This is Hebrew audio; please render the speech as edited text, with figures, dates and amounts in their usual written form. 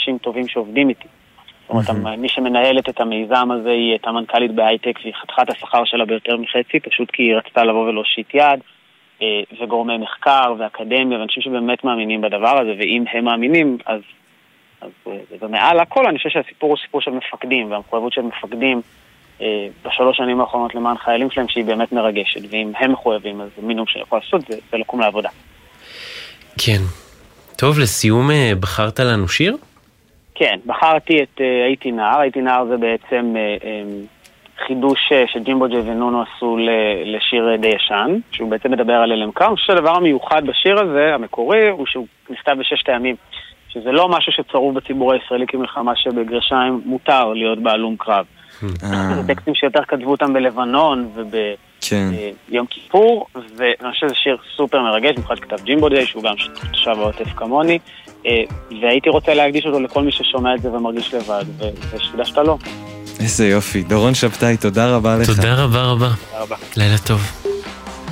אנשים טובים שעובדים איתי. זאת אומרת, מי שמנהלת את המיזם הזה היא הייתה מנכ"לית בהייטק, והיא חתכה את השכר שלה ביותר מחצי, פשוט כי היא רצתה לבוא ולהושיט יד, וגורמי מחקר ואקדמיה, ואנשים שבאמת מאמינים בדבר הזה, ואם הם מאמינים, אז ומעל הכל, אני חושב שהסיפור הוא סיפור של מפקדים, והמחויבות של מפקדים בשלוש שנים האחרונות למען חיילים שלהם, שהיא באמת מרגשת, ואם הם מחויבים, אז מינימום שיכול לעשות זה לקום לעבודה. כן. טוב, לסיום, בחרת לנו שיר? כן, בחרתי את הייתי נער. הייתי נער זה בעצם חידוש שג'ימבו ג'יי ונונו עשו לשיר די ישן, שהוא בעצם מדבר על הלם קרב. אני חושב שהדבר המיוחד בשיר הזה, המקורי, הוא שהוא נכתב בששת הימים, שזה לא משהו שצרוב בציבור הישראלי כמלחמה שבגרשיים מותר להיות בהלום קרב. זה טקסטים שיותר כתבו אותם בלבנון וביום כיפור, ואני חושב שזה שיר סופר מרגש, במיוחד שכתב ג'ימבו ג'יי, שהוא גם תושב העוטף כמוני, והייתי רוצה להקדיש אותו לכל מי ששומע את זה ומרגיש לבד, ושתדע שאתה לא. איזה יופי. דורון שבתאי, תודה רבה לך. תודה רבה רבה. לילה טוב.